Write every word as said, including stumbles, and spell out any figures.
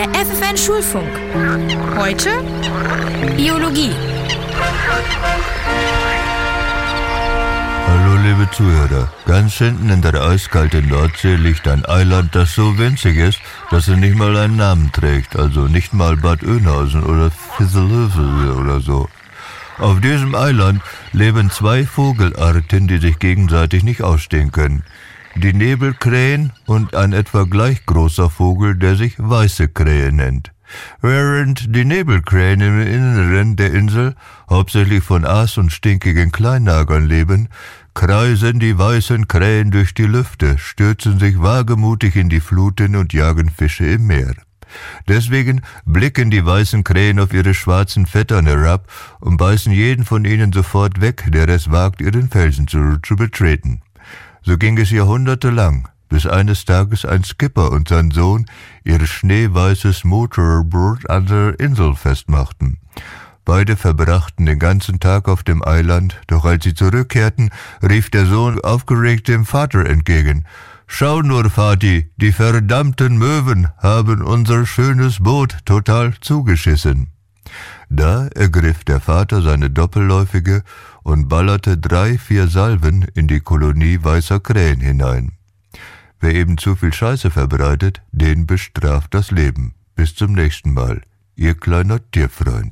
F F N Schulfunk. Heute Biologie. Hallo liebe Zuhörer, ganz hinten in der eiskalten Nordsee liegt ein Eiland, das so winzig ist, dass es nicht mal einen Namen trägt, also nicht mal Bad Oeynhausen oder Fisselhövel oder so. Auf diesem Eiland leben zwei Vogelarten, die sich gegenseitig nicht ausstehen können. Die Nebelkrähen und ein etwa gleich großer Vogel, der sich weiße Krähe nennt. Während die Nebelkrähen im Inneren der Insel hauptsächlich von Aas und stinkigen Kleinnageln leben, kreisen die weißen Krähen durch die Lüfte, stürzen sich wagemutig in die Fluten und jagen Fische im Meer. Deswegen blicken die weißen Krähen auf ihre schwarzen Vettern herab und beißen jeden von ihnen sofort weg, der es wagt, ihren Felsen zu, zu betreten. So ging es jahrhundertelang, bis eines Tages ein Skipper und sein Sohn ihr schneeweißes Motorboot an der Insel festmachten. Beide verbrachten den ganzen Tag auf dem Eiland, doch als sie zurückkehrten, rief der Sohn aufgeregt dem Vater entgegen: »Schau nur, Vati, die verdammten Möwen haben unser schönes Boot total zugeschissen.« Da ergriff der Vater seine Doppelläufige und ballerte drei, vier Salven in die Kolonie weißer Krähen hinein. Wer eben zu viel Scheiße verbreitet, den bestraft das Leben. Bis zum nächsten Mal, Ihr kleiner Tierfreund.